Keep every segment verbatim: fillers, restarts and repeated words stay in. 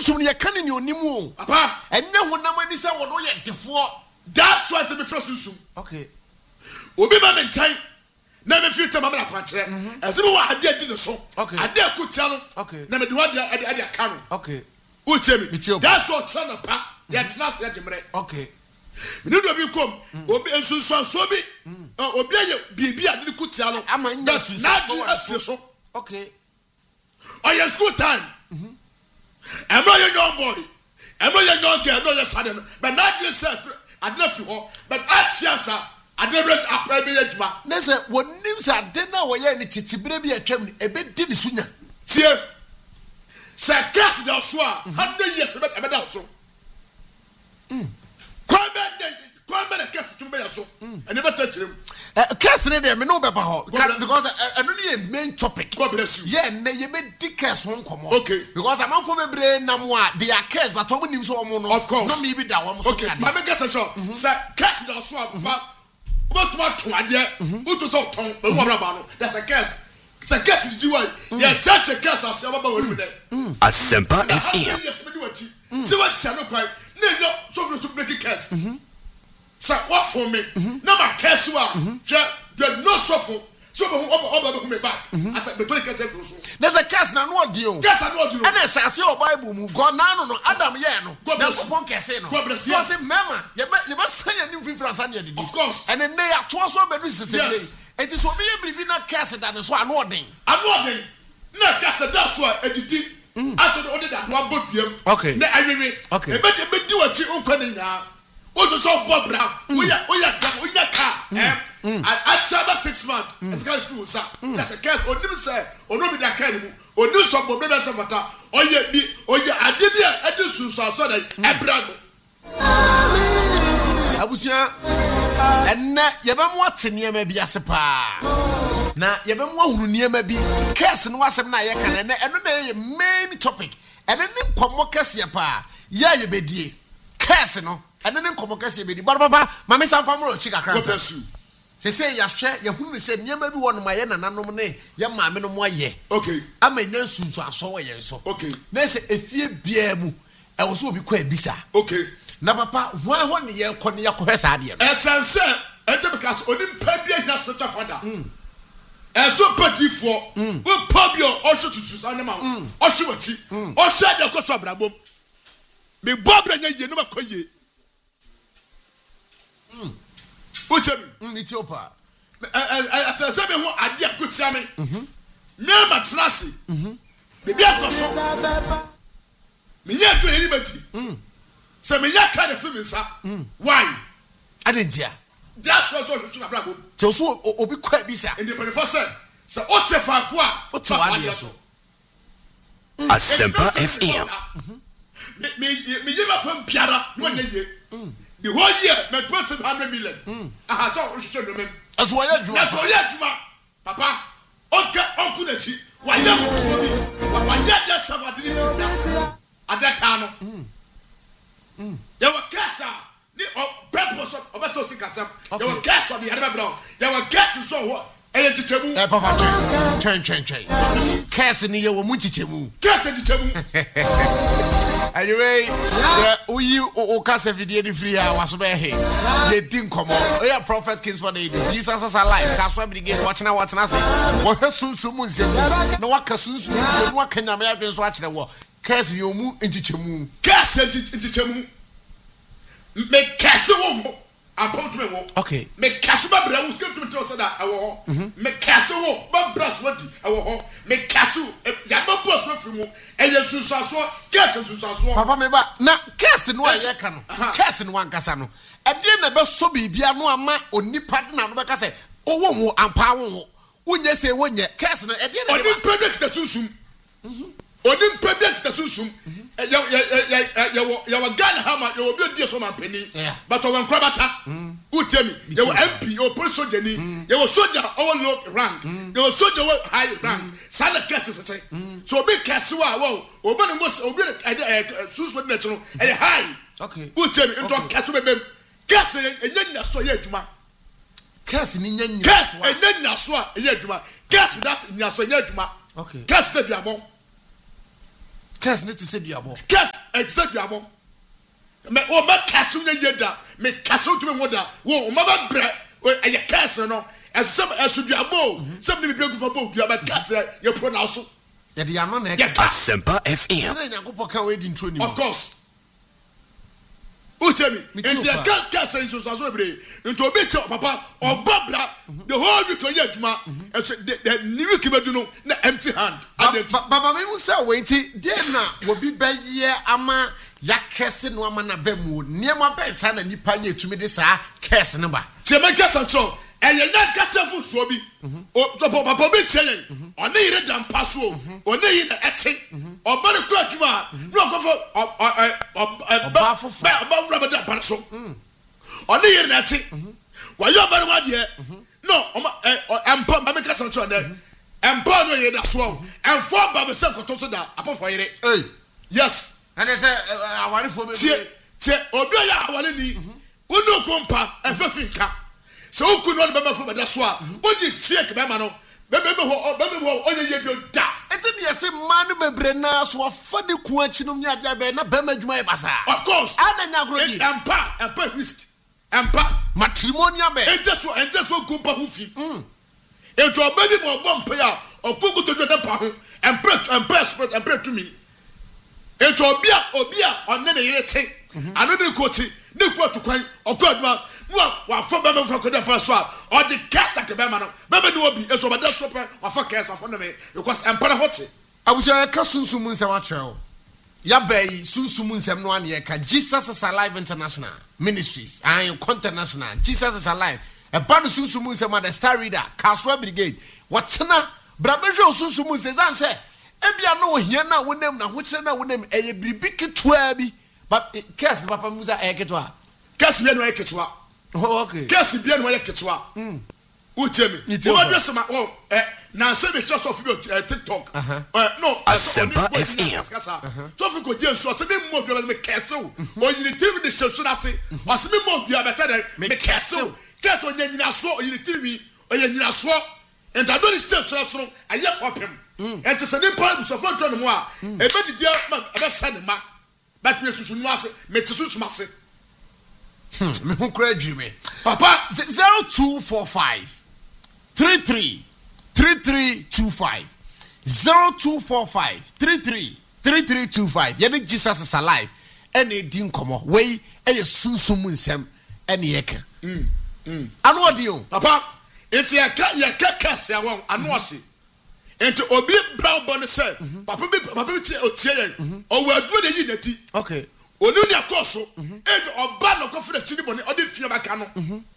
sunsun ye kan ni onimu papa enye honam ani se wo no ye defo that's why to be first sunsun okay obi ma me ntan na me fi tema na kwakere eze me wa ade adi ne so ade akutia no na me de wa ade ade aka no okay utemi that's what son of pa ya tnas ya jemre okay me no do bi kom obi sunsun so bi obi aye bibi ade kutia no amanya sunsun so okay oh your school time mhm am not your young boy am not your young girl no your son but not yourself I don't feel but as fiasa I don't rest up every edma na say wonim say ade na wo ye ni titibire bi atwam ni ebe di ni sunya tie say gas da so a one hundred years be be da so mm kwame kwame na gas tumbe ya so ene beta kirem eh case ne de me no be ba ho because eno ne main topic God bless you yeah na ye be di case ho nkomo okay because am for bebre na mo a they are case but omo nim so omo no of course no me bi da wo so okay ma me gas show say gas da so a ba what what to ade uto so ton be wo bra ba no that's a case the case did you yeah church case as aba ba wo ni de Asempa F M yes me do achi see what say no cry na yo so to make case sa what for me na ma case wa there no suffer so be oba be me back as be play case for so there's a case na no odi o case na odi o and shase o bible mu god na no no adam ye no na kupon case no God bless you because mema ye be ye be say ye nim free san ye didi of course and then ya to so be do sese dey it is so be bribi na case da so anu odin anu odin na case da so edidi aso de odi da do aboduam okay na awewe okay e be de be di wachi onko ni nya o to so bobra oya oya oya ka eh at about six months it's going through sir that's a case onim say onobi da ka ni mu onim so bobra be say mata oya bi oya ade bi a ade sunsu aso da ebra no abusia enne ye be mo atene ma bi ase pa na ye be mo hunu niema bi case no asem na ye kan na eno na ye main topic ene ne nkomo kase pa ya ye bedie case no ene ne nkomo kase be di baba mama sanfa mo chi kakra God bless you se se ya hwe ye hunu se niema bi wono ma ye nananom ne ye maame no mo aye okay amanya nsunsu aso wo ye so okay na se efie bia mu e wo so obi kwa ebisa okay na papa ho ho ne ye kɔ ne ye kɔ hwesa ade no essence ente because onim pa bia nya spiritual father enso padifo wo pabio o so tusu anema o so wachi o so ade ko so abrabom me bobra nya ye no makoye mm uchemi mm etiopa essence me ho ade akutia me mhm me matrasi mhm me bia ko so me nya to eri mati mm se me ya ka de fi me sa why adentia that's what so so abrabom te so obi kwa bisa in the twenty-four said so o te fa ko a o te wa de so Asempa F M me me me ye ba fam piara no nya ye the whole year me two hundred million aha so o hwehwe no mem aso wa ya djuma aso ya djuma papa onka onku na chi wa ya fo bi wa ya da sabadini adata no mm ya wa kasa ni purpose of obaso sikasam ya wa kasa bi harba bro ya wa kasa so ho e tichemu eh papa chen chen chen kasa ni ye wo mu tichemu kasa tichemu anyway so uyi o kasa video ni free a waso be he ye din komo o ya prophet kings for the Jesus is alive kaso be again watching na watching say wo hwe sunsun mu nse na waka sunsun nse no waka nyame adwen so a kire wo kasa yo mu tichemu kasa tichemu me kasa wo about me wo okay me kasa ba bra wo skip to tell say that I wo me kasa wo ba bra so di I wo me kasa ya ba boss wo fi mu e ye sunsaso kasa sunsaso papa me ba na kasa no aye ka no kasa no ankasa no e de na be so bibia no ama onipa de na no be ka say owo wo ampa wo unye se wonye kasa no e de na oni product ta sunsum mhm oni product ta sunsum ya ya ya ya ya wa Ghana hama ya obi odi so ma pani but on krabata utemi ya wa M P o police soldier ni ya wa soldier o low rank ya wa soldier o high rank sana kase sese so obi kase wa wo obi no mos obi sunsun na chiro e high okay utemi into kase bebem kase enye na so ya adwuma kase ni nyanya kase enye na so a ya adwuma kase that nya so ya adwuma okay kase te duabon Curse need to say duabo. Curse exact duabo. Me o ma curse no yeda. Me curse to me woda. Wo o ma ba bre e curse no. Esem esuduabo. Sem ni bi for bo duaba curse ye pronounce. Ye dey ano na. Asempa F M. Na Nyankopon ka we di intro ni. Of course. Utemi, and the can't cast and so as well. Into a bit of papa or Babra, the whole week on Yajuma, and the new Kimaduno, the empty hand. Baba, we will say, wait, dear, will be by year, Ama, Yakessin, Wamana Bemu, near my best son, and you pay to me this, ah, cast number. Tiamas and so, and you're not casting for Swoby, or the Papa be telling, or neither than Passo, or neither at say, or Banner Crajuma, no go for a bath of rubber that Passo, or neither at say, while you're better, my dear. No, I'm Pamaka Sancho there, and Pamma that's wrong, and four Baba Sanko Tosoda upon fire. Yes, and I say, I want for me. Obia, I want to need, Uno Compa, and Fafinka. So who could not remember from that swap? What is fake, Mamano? Remember what only you da. It's a yes, man, Bebrena, so a funny question, Yabena, Bemaj Basa. Of course, and then agree, and pa, and pa risk, and pa, matrimonia, and that's what, and that's what Kumpa Hufi. It will baby more one pair or Kuku to the pound and press and press and pray to me. It will be a Obia on any yet, another quote, no quote to quite or God. Wa for bema for koda paswa or the cast at the bema no bema no bi eso bada sopa wa for cast of no me because empara hote awusa ka sunsumu nsem a kyerɛw ya bai sunsumu nsem no ane ka Jesus is Alive International Ministries and International Jesus is Alive e ba no sunsumu nsem the Star Reader Kaswa Brigade watena brabehwe sunsumu nsem zan se ebia no ohia na wonem na hokyere na wonem eye bribi ketwa bi but case papa musa e ketwa case bi no e ketwa. Oh, okay. Guess if you are Ketwa. Mm. Utemi. You address my oh, eh, now say the source of your TikTok. Uh, no, Asempa F M. So if you could just so me more you make castle. Or you tell me the show should I say, or some more you are better than make castle. Guess when you are so, you tell me, or you are so, and I don't say so, I yet for him. And to send him problems of one ton more. A better dear man, a son, but me to Mass, make to Mass. Hmm, me who me. Papa zero two four five three three three three two five zero two four five three three three three two five. Yene Jesus is alive. Ene din komo. Wey eye sunsum nsem ene yeka. Mm. Mm. Anu odi o. Papa, enti ya ka ya ka kase awon anu ose. Enti obi brown bone say, papa bi papa bi tie otie yen. O wa duro de yi nati. Okay. Onu ni akoso e oba no kofre chini bone odi fia baka no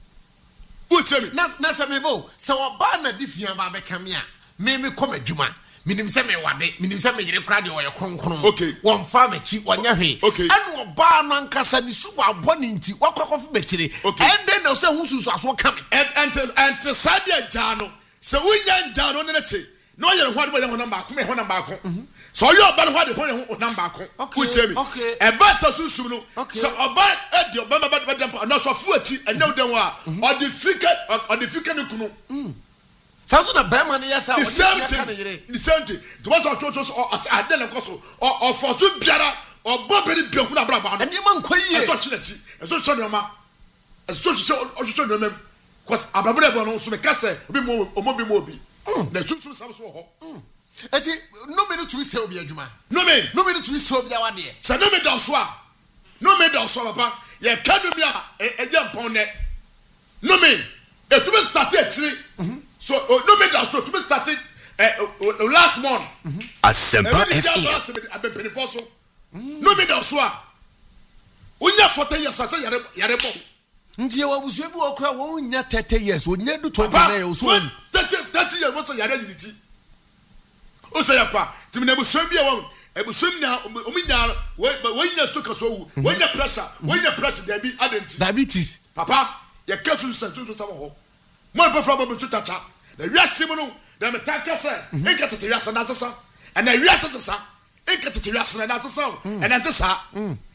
utemi na na se mebo se oba na di fia ba beka me a me me kom adwuma minim se me wade minim se me yire kra de oye kronkron okay won fa machi wonya hwe ene oba no ankasa ni su wa boni nti wakwakof machire and then no se hu susu aso kame and and and sadia jano se wunya jano ne te no yere ho ade bo ye ho namba ko me ho namba ko so you oba no ho ade bo ye ho namba ko utemi e ba sa susu no so oba e de oba ma ba dem na so fu ati enye dem wa o de fika o de fika ne kunu Saso na bema ne yesa the same thing the same thing to was on to so ade na koso o for so biara o boberi bi hu na bra ba no eni man koyie so hwelati so so no ma so so o so no mem cause ababere bo no so me kase obi mo omo bi mo obi na susu sam so ho eti no me no to se obi adwuma no me no me no to se obi awade se no me do so a no me do so papa ye kanu mi a e je pon ne no me e to be start e three so no me that so to be started uh, last month Asempa F M I've been for so no me that so unya forty years say yare yare bo nti e wabusu bi okra wo unya thirty years onya do twenty-nine years so thirty thirty years what yare unity o say yakwa timi na busu bi e wo ebusu nya ominya we nya so kaso wu we nya pressure we nya pressure there be identity diabetes papa ye kasu santu so sama ho mo be from to tata the wiase mu no the metaka say e ketete wiase na sesa and the wiase sesa e ketete wiase na sesa and ante sa